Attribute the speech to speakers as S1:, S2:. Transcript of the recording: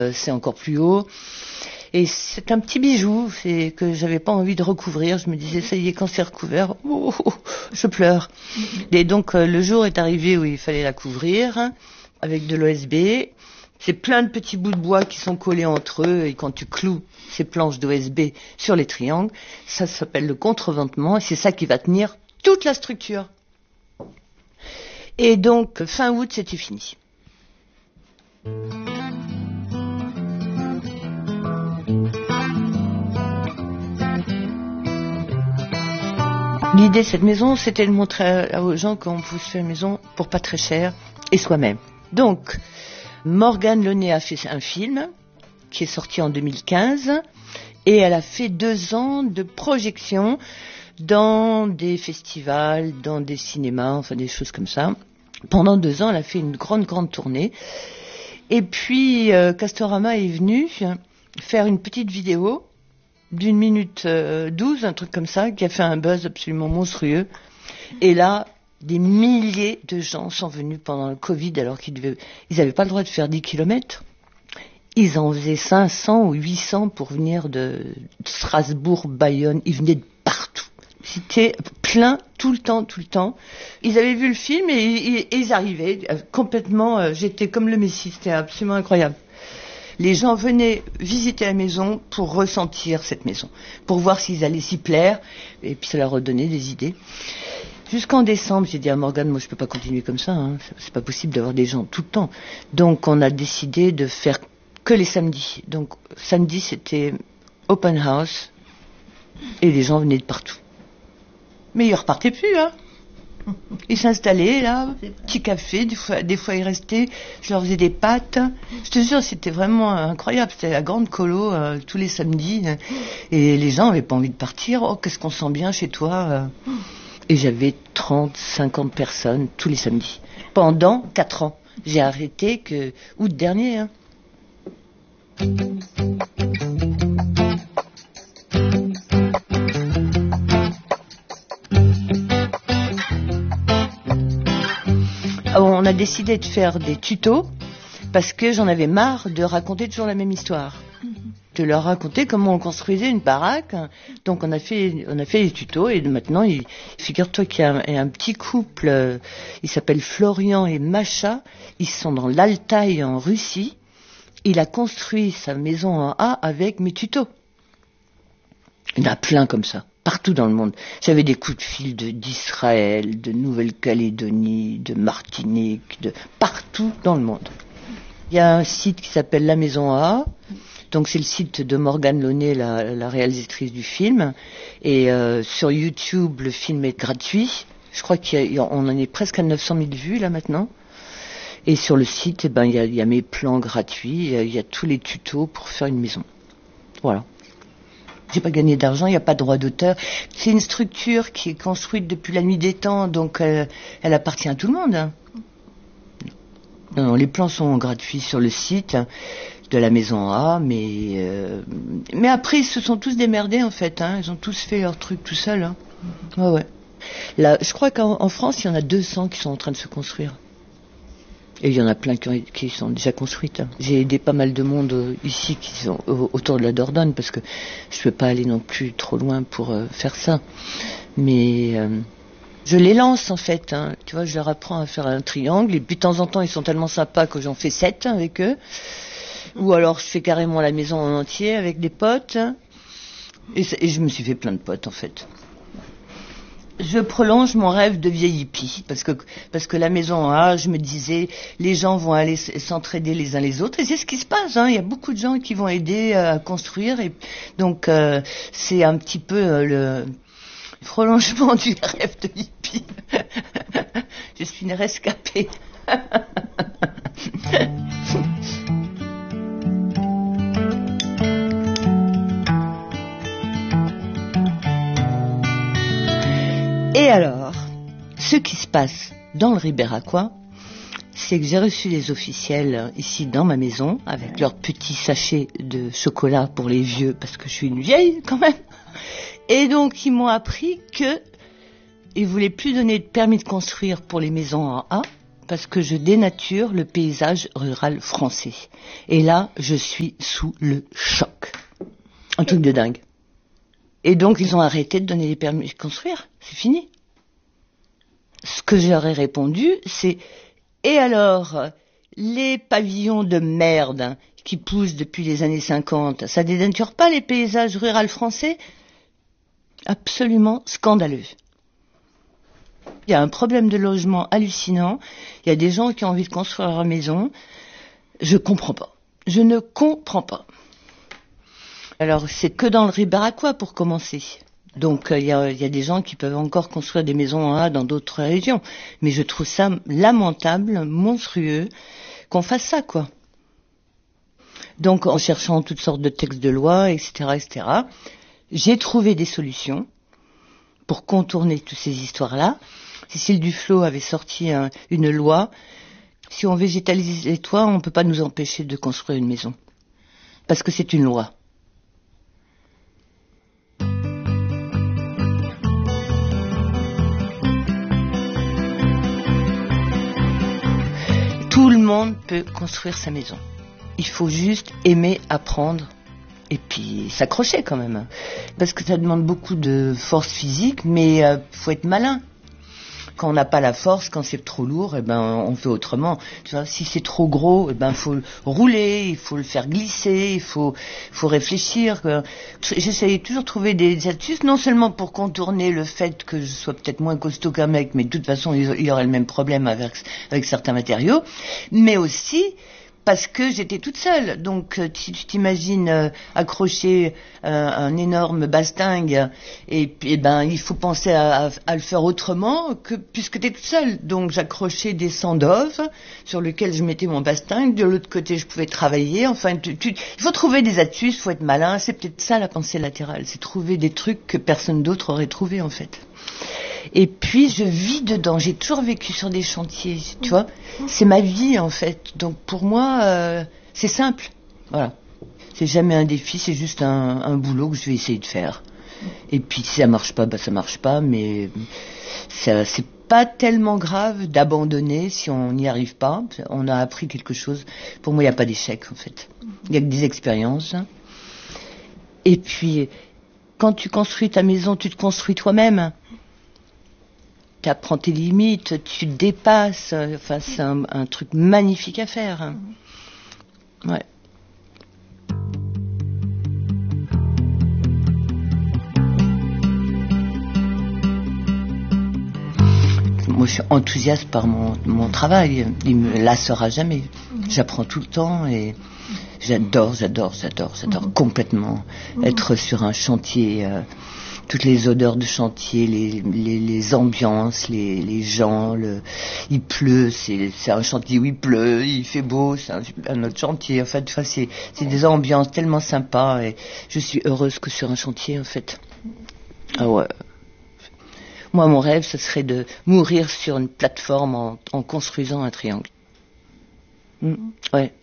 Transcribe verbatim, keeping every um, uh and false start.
S1: Euh, c'est encore plus haut. Et c'est un petit bijou, c'est que j'avais pas envie de recouvrir. Je me disais, ça y est, quand c'est recouvert, oh, oh, je pleure. Et donc, euh, le jour est arrivé où il fallait la couvrir, hein, avec de l'O S B. C'est plein de petits bouts de bois qui sont collés entre eux, et quand tu cloues ces planches d'O S B sur les triangles, ça s'appelle le contreventement, et c'est ça qui va tenir toute la structure. Et donc, fin août, c'était fini. L'idée de cette maison, c'était de montrer aux gens qu'on pouvait se faire une maison pour pas très cher, et soi-même. Donc, Morgane Launay a fait un film qui est sorti en deux mille quinze et elle a fait deux ans de projection dans des festivals, dans des cinémas, enfin des choses comme ça. Pendant deux ans, elle a fait une grande, grande tournée. Et puis, euh, Castorama est venu faire une petite vidéo d'une minute euh, douze, un truc comme ça, qui a fait un buzz absolument monstrueux. Et là, des milliers de gens sont venus pendant le Covid alors qu'ils devaient, ils n'avaient pas le droit de faire dix kilomètres. Ils en faisaient cinq cents ou huit cents pour venir de Strasbourg, Bayonne. Ils venaient de partout. C'était plein tout le temps, tout le temps. Ils avaient vu le film et, et, et ils arrivaient euh, complètement. Euh, j'étais comme le Messie. C'était absolument incroyable. Les gens venaient visiter la maison pour ressentir cette maison, pour voir s'ils allaient s'y plaire. Et puis ça leur redonnait des idées. Jusqu'en décembre, j'ai dit à Morgane, moi je peux pas continuer comme ça, hein. C'est pas possible d'avoir des gens tout le temps. Donc on a décidé de faire que les samedis. Donc samedi c'était open house et les gens venaient de partout. Mais ils repartaient plus, hein. Ils s'installaient là, petit café, des fois, des fois ils restaient, je leur faisais des pâtes. Je te jure, c'était vraiment incroyable. C'était la grande colo euh, tous les samedis et les gens avaient pas envie de partir. Oh, qu'est-ce qu'on sent bien chez toi. euh. Et j'avais trente, cinquante personnes tous les samedis. Pendant quatre ans. J'ai arrêté que août dernier. Hein. Alors, on a décidé de faire des tutos parce que j'en avais marre de raconter toujours la même histoire. De leur raconter comment on construisait une baraque. Donc on a fait, on a fait les tutos et maintenant, il, figure-toi qu'il y a un, un petit couple, euh, il s'appelle Florian et Macha, ils sont dans l'Altaï en Russie. Il a construit sa maison en A avec mes tutos. Il y en a plein comme ça, partout dans le monde. J'avais des coups de fil de, d'Israël, de Nouvelle-Calédonie, de Martinique, de partout dans le monde. Il y a un site qui s'appelle La Maison A. Donc c'est le site de Morgane Launay, la, la réalisatrice du film. Et euh, sur YouTube, le film est gratuit. Je crois qu'on en est presque à neuf cent mille vues là maintenant. Et sur le site, eh ben, il y a, il y a mes plans gratuits, il y a tous les tutos pour faire une maison. Voilà. J'ai pas gagné d'argent, il n'y a pas de droit d'auteur. C'est une structure qui est construite depuis la nuit des temps, donc euh, elle appartient à tout le monde. Hein. Non, non, les plans sont gratuits sur le site de la maison A, mais euh, mais après ils se sont tous démerdés en fait. Hein. Ils ont tous fait leur truc tout seuls. Hein. Ouais, ouais. Là, je crois qu'en en France, il y en a deux cents qui sont en train de se construire. Et il y en a plein qui, ont, qui sont déjà construites. J'ai aidé pas mal de monde euh, ici qui sont euh, autour de la Dordogne parce que je ne peux pas aller non plus trop loin pour euh, faire ça. Mais euh, je les lance en fait. Hein. Tu vois, je leur apprends à faire un triangle et puis de temps en temps ils sont tellement sympas que j'en fais sept avec eux. Ou alors je fais carrément la maison en entier avec des potes. Et, et je me suis fait plein de potes en fait. Je prolonge mon rêve de vieille hippie, parce que, parce que la maison A, je me disais, les gens vont aller s'entraider les uns les autres, et c'est ce qui se passe, hein. Il y a beaucoup de gens qui vont aider à construire, et donc euh, c'est un petit peu euh, le prolongement du rêve de hippie. Je suis une rescapée. Et alors, ce qui se passe dans le Ribéracois, c'est que j'ai reçu des officiels ici dans ma maison, avec leurs petits sachets de chocolat pour les vieux, parce que je suis une vieille quand même. Et donc, ils m'ont appris que ils voulaient plus donner de permis de construire pour les maisons en A, parce que je dénature le paysage rural français. Et là, je suis sous le choc. Un truc de dingue. Et donc, ils ont arrêté de donner les permis de construire. C'est fini. Ce que j'aurais répondu, c'est « Et alors, les pavillons de merde qui poussent depuis les années cinquante, ça dénature pas les paysages ruraux français ?» Absolument scandaleux. Il y a un problème de logement hallucinant. Il y a des gens qui ont envie de construire leur maison. Je comprends pas. Je ne comprends pas. Alors, c'est que dans le Ribéracois pour commencer. Donc, euh, il y a, y a des gens qui peuvent encore construire des maisons hein, dans d'autres régions. Mais je trouve ça lamentable, monstrueux, qu'on fasse ça, quoi. Donc, en cherchant toutes sortes de textes de loi, et cetera, et cetera, j'ai trouvé des solutions pour contourner toutes ces histoires-là. Cécile Duflot avait sorti un, une loi. Si on végétalise les toits, on ne peut pas nous empêcher de construire une maison. Parce que c'est une loi. Tout le monde peut construire sa maison. Il faut juste aimer apprendre et puis s'accrocher quand même. Parce que ça demande beaucoup de force physique, mais il euh, faut être malin. Quand on n'a pas la force, quand c'est trop lourd, eh ben on fait autrement. Tu vois, si c'est trop gros, eh ben faut le rouler, il faut le faire glisser, il faut faut réfléchir. J'essayais toujours de trouver des astuces, non seulement pour contourner le fait que je sois peut-être moins costaud qu'un mec, mais de toute façon il y aurait le même problème avec avec certains matériaux, mais aussi parce que j'étais toute seule. Donc, si tu t'imagines euh, accrocher euh, un énorme bastingue, et, et ben, il faut penser à, à, à le faire autrement que puisque t'es toute seule. Donc, j'accrochais des sandov sur lesquels je mettais mon bastingue. De l'autre côté, je pouvais travailler. Enfin, tu, tu, il faut trouver des astuces, il faut être malin. C'est peut-être ça la pensée latérale, c'est trouver des trucs que personne d'autre aurait trouvé en fait. Et puis je vis dedans, j'ai toujours vécu sur des chantiers, tu vois, c'est ma vie en fait, donc pour moi euh, c'est simple, voilà, c'est jamais un défi, c'est juste un, un boulot que je vais essayer de faire. Et puis si ça marche pas, bah ça marche pas, mais ça, c'est pas tellement grave d'abandonner si on n'y arrive pas, on a appris quelque chose, pour moi il n'y a pas d'échec en fait, il y a que des expériences. Et puis quand tu construis ta maison, tu te construis toi-même. Tu apprends tes limites, tu te dépasses. Enfin, c'est un, un truc magnifique à faire. Ouais. Moi, je suis enthousiaste par mon, mon travail. Il me lassera jamais. J'apprends tout le temps et j'adore, j'adore, j'adore, j'adore mmh. complètement mmh. être sur un chantier. Euh, toutes les odeurs de chantier, les, les, les ambiances, les, les gens, le, il pleut, c'est, c'est un chantier où il pleut, il fait beau, c'est un, un autre chantier. En fait, enfin, c'est, c'est des ambiances tellement sympas et je suis heureuse que sur un chantier, en fait. Ah ouais. Moi, mon rêve, ce serait de mourir sur une plateforme en, en construisant un triangle. Mmh. Ouais.